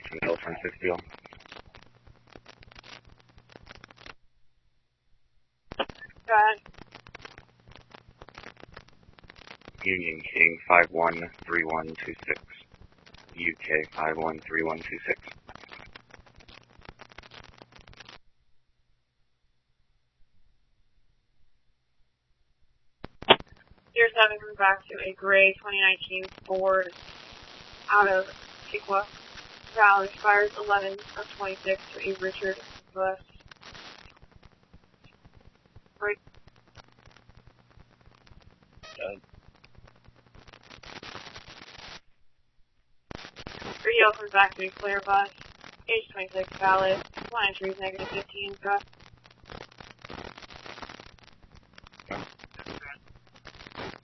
Boston Hill from 6 Deal. Got it. Union King 513126. UK 513126. Deer 7 comes back to a gray 2019 Ford out of Piqua Valley. Fires 11 of 26 to a Richard West. Right. 3 comes back to a Clear Bus. Age 26 valid. 1 entries negative 15. Gus.